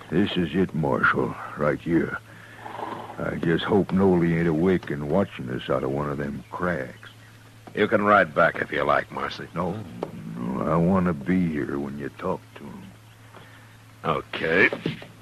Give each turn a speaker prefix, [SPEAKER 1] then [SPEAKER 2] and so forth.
[SPEAKER 1] This is it, Marshal, right here. I just hope Nolly ain't awake and watching us out of one of them cracks.
[SPEAKER 2] You can ride back if you like, Marcy.
[SPEAKER 1] No, I want to be here when you talk to him.
[SPEAKER 2] Okay.